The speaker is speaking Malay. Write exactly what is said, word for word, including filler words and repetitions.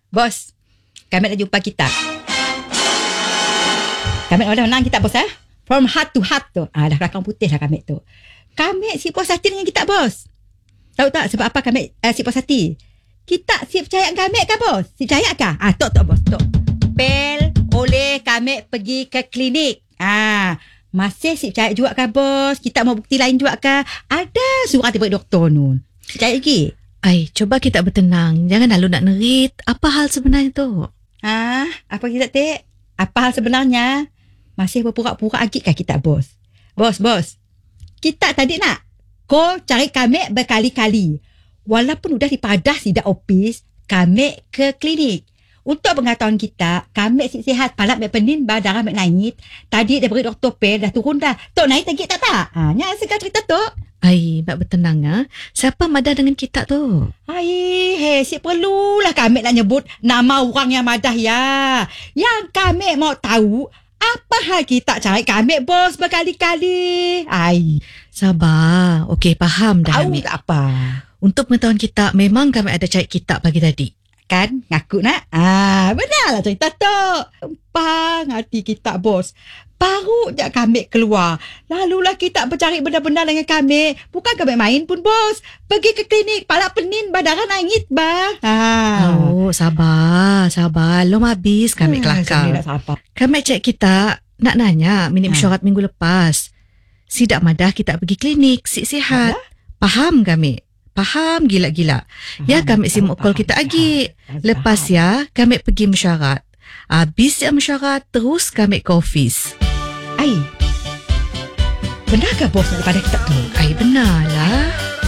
Bos, kami nak jumpa kita. Kami nak menang kita, bos. Eh? From heart to heart tu. Ah, dah belakang putih lah kami tu. Kami si puas hati dengan kita, bos. Tahu tak sebab apa kami uh, si puas hati? Kita si percaya kami kan, bos? Si percaya kah? Ah, tok, tok, bos, tok. Pel oleh kami pergi ke klinik. Ah, masih si percaya juga kan, bos? Kita mau bukti lain juga kah? Ada surat daripada doktor nun. Percaya lagi? Ai, coba kita bertenang. Jangan lalu nak nerit. Apa hal sebenarnya tu? Ah, apa kita tak? Apa hal sebenarnya? Masih berpura-pura agit kah kita, bos? Bos, bos. Kita tadi nak kau cari kami berkali-kali. Walaupun sudah dipadah sidak opis, kami ke klinik. Untuk pengetahuan kita, kami sihat, palak mek penin, darah mek naik. Tadi daripada doktor Pel dah turun dah. Tok naik lagi tak tak? Ha, nya segar cerita tok. Ai, nak bertenang ah. Siapa madah dengan kita tu? Ai, hei, si perlulah kami nak nyebut nama orang yang madah ya. Yang kami mau tahu apa hal kita cari kami, bos, berkali-kali. Ai, sabar. Okey, faham dah. Tahu tak apa. Untuk pengetahuan kita, memang kami ada cari kitab pagi tadi. Kan? Ngaku nak? Ah, benarlah cerita tu. Empang hati kita, bos. Baru je kami keluar. Lalulah kita bercari benda-benda dengan kami. Bukan kami main pun, bos. Pergi ke klinik, palak penin, darah naik, bah. Ha. Oh, sabar, sabar. Lom habis kami Hmm, kelakar. Kami cek kita nak nanya minit mesyuarat minggu lepas. Sidak madah kita pergi klinik, sihat. Faham kami? Faham gila-gila. Ya kami simuk call kita lagi. Lepas ya kami pergi mesyuarat. Habis ya mesyuarat terus kami ke office. Ai, benarkah bos daripada kita tu? Ai, benarlah.